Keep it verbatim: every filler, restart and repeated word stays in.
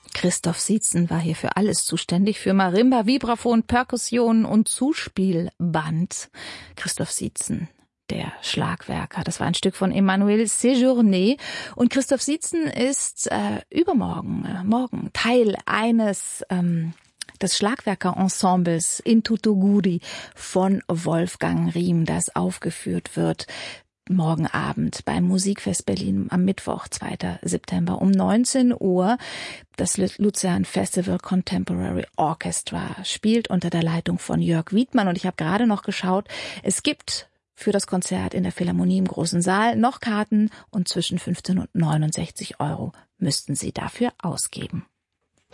Christoph Sietzen war hier für alles zuständig, für Marimba, Vibraphon, Perkussion und Zuspielband. Christoph Sietzen, der Schlagwerker. Das war ein Stück von Emmanuel Séjourné. Und Christoph Sietzen ist äh, übermorgen, äh, morgen Teil eines ähm, des Schlagwerkerensembles in Tutuguri von Wolfgang Riem, das aufgeführt wird morgen Abend beim Musikfest Berlin am Mittwoch, zweiter September um neunzehn Uhr. Das Luzern Festival Contemporary Orchestra spielt unter der Leitung von Jörg Wiedmann. Und ich habe gerade noch geschaut, es gibt für das Konzert in der Philharmonie im Großen Saal noch Karten und zwischen fünfzehn und neunundsechzig Euro müssten Sie dafür ausgeben.